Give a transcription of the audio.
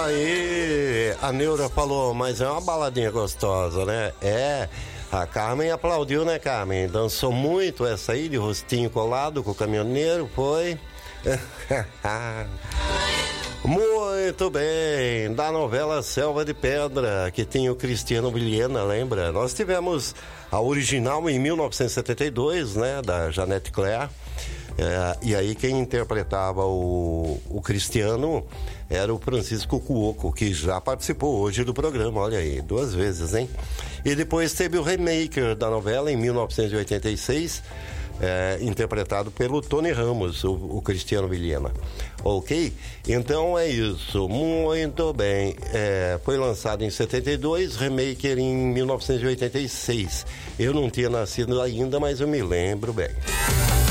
Aí, a Neura falou, mas é uma baladinha gostosa, né? É, a Carmen aplaudiu, né, Carmen? Dançou muito essa aí, de rostinho colado com o caminhoneiro, foi? Muito bem, da novela Selva de Pedra, que tem o Cristiano Vilhena, lembra? Nós tivemos a original em 1972, né, da Janete Claire. E aí quem interpretava o Cristiano era o Francisco Cuoco, que já participou hoje do programa, olha aí, 2 vezes, hein? E depois teve o remake da novela em 1986, interpretado pelo Tony Ramos, o Cristiano Vilhena. Ok? Então é isso, muito bem. Foi lançado em 72, remake em 1986. Eu não tinha nascido ainda, mas eu me lembro bem.